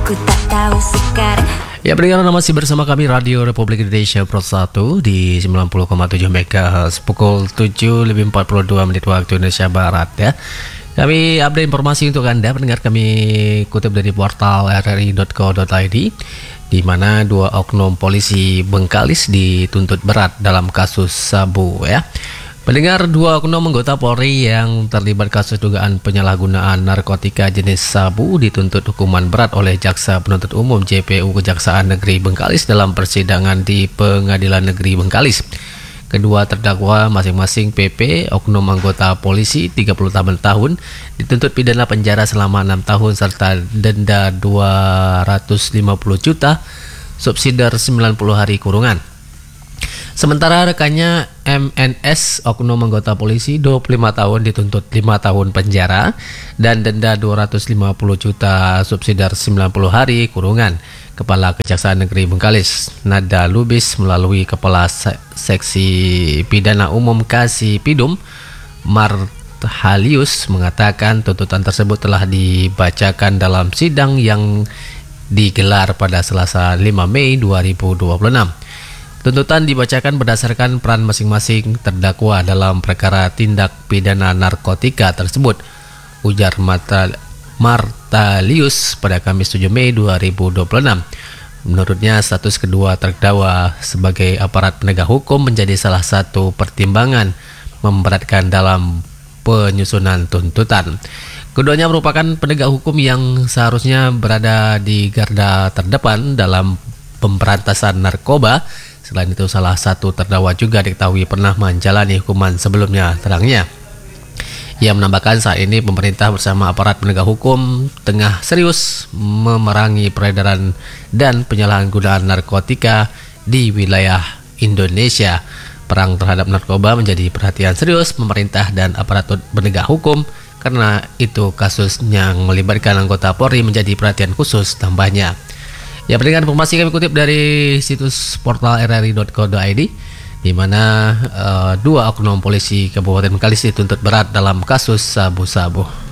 Ku tak tahu sekarang. Ya, pendengar, masih bersama kami Radio Republik Indonesia Pro 1 di 90,7 MHz pukul 7:42 waktu Indonesia Barat ya. Kami update informasi untuk Anda, pendengar. Kami kutip dari portal rri.co.id, di mana 2 oknum polisi Bengkalis dituntut berat dalam kasus sabu ya. Pendengar, 2 oknum anggota Polri yang terlibat kasus dugaan penyalahgunaan narkotika jenis sabu dituntut hukuman berat oleh Jaksa Penuntut Umum JPU Kejaksaan Negeri Bengkalis dalam persidangan di Pengadilan Negeri Bengkalis. Kedua terdakwa masing-masing PP, oknum anggota polisi 38 tahun, dituntut pidana penjara selama 6 tahun serta denda 250 juta, subsidiar 90 hari kurungan. Sementara rekannya MNS, oknum anggota polisi 25 tahun, dituntut 5 tahun penjara dan denda 250 juta, subsidiar 90 hari kurungan. Kepala Kejaksaan Negeri Bengkalis, Nada Lubis, melalui Kepala Seksi Pidana Umum Kasipidum, Marthalius, mengatakan tuntutan tersebut telah dibacakan dalam sidang yang digelar pada Selasa 5 Mei 2026. Tuntutan dibacakan berdasarkan peran masing-masing terdakwa dalam perkara tindak pidana narkotika tersebut, ujar Marthalius pada Kamis 7 Mei 2026. Menurutnya, status kedua terdakwa sebagai aparat penegak hukum menjadi salah satu pertimbangan memberatkan dalam penyusunan tuntutan. Keduanya merupakan penegak hukum yang seharusnya berada di garda terdepan dalam pemberantasan narkoba. Selain itu, salah satu terdakwa juga diketahui pernah menjalani hukuman sebelumnya, terangnya. Ia menambahkan saat ini pemerintah bersama aparat penegak hukum tengah serius memerangi peredaran dan penyalahgunaan narkotika di wilayah Indonesia. Perang terhadap narkoba menjadi perhatian serius pemerintah dan aparatur penegak hukum, karena itu kasus yang melibatkan anggota Polri menjadi perhatian khusus, tambahnya. Ya, pendengar, informasi kami kutip dari situs portal rri.co.id, di mana 2 oknum polisi Kabupaten Bengkalis dituntut berat dalam kasus sabu-sabu.